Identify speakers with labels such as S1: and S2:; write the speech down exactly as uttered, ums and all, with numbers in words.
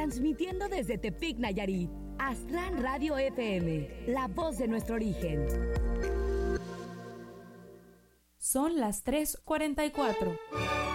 S1: transmitiendo desde Tepic, Nayarit. Aztlán Radio F M, la voz de nuestro origen.
S2: Son las tres cuarenta y cuatro.